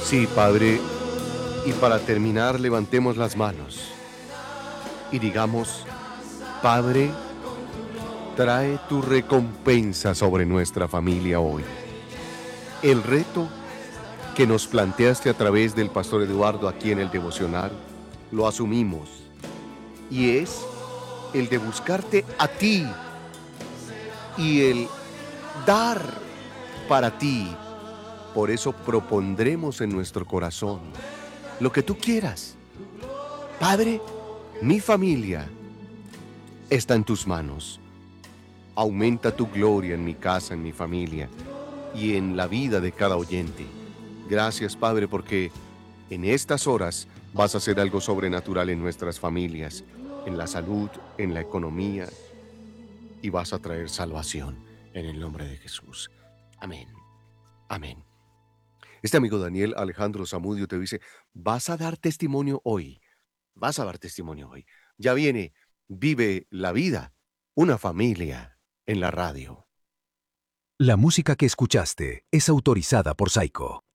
Sí, Padre, y para terminar levantemos las manos y digamos, Padre, trae tu recompensa sobre nuestra familia hoy. El reto que nos planteaste a través del Pastor Eduardo aquí en el devocional, lo asumimos y es el de buscarte a ti y el dar para ti. Por eso propondremos en nuestro corazón lo que tú quieras. Padre, mi familia está en tus manos. Aumenta tu gloria en mi casa, en mi familia y en la vida de cada oyente. Gracias, Padre, porque en estas horas vas a hacer algo sobrenatural en nuestras familias, en la salud, en la economía, y vas a traer salvación en el nombre de Jesús. Amén. Amén. Este amigo Daniel Alejandro Zamudio te dice, vas a dar testimonio hoy. Vas a dar testimonio hoy. Ya viene, vive la vida, una familia en la radio. La música que escuchaste es autorizada por Saico.